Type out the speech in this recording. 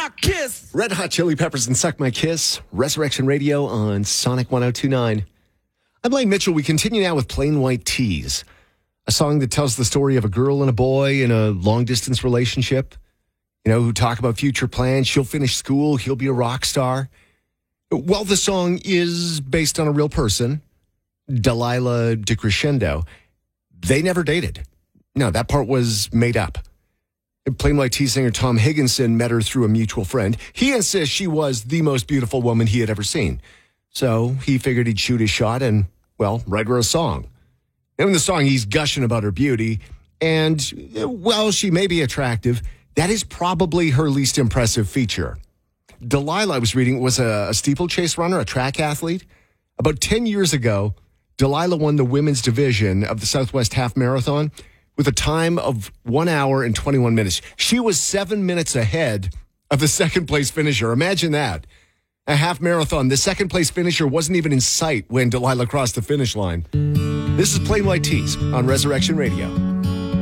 My Kiss. Red Hot Chili Peppers and Suck My Kiss. Resurrection Radio on Sonic 102.9. I'm Blaine Mitchell. We continue now with Plain White T's, a song that tells the story of a girl and a boy in a long-distance relationship, who talk about future plans. She'll finish school. He'll be a rock star. Well, the song is based on a real person, Delilah DeCrescendo. They never dated. No, that part was made up. Plain White T's singer Tom Higginson met her through a mutual friend. He insists she was the most beautiful woman he had ever seen. So he figured he'd shoot his shot and, write her a song. And in the song, he's gushing about her beauty. And, she may be attractive. That is probably her least impressive feature. Delilah, I was reading, was a steeplechase runner, a track athlete. About 10 years ago, Delilah won the women's division of the Southwest Half Marathon with a time of 1 hour and 21 minutes. She was 7 minutes ahead of the second-place finisher. Imagine that. A half marathon. The second-place finisher wasn't even in sight when Delilah crossed the finish line. This is Plain White T's on Resurrection Radio.